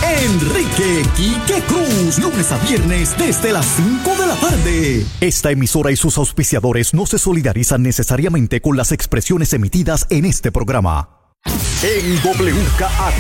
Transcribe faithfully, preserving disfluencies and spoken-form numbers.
Enrique Quique Cruz, lunes a viernes desde las cinco de la tarde. Esta emisora y sus auspiciadores no se solidarizan necesariamente con las expresiones emitidas en este programa. En W K A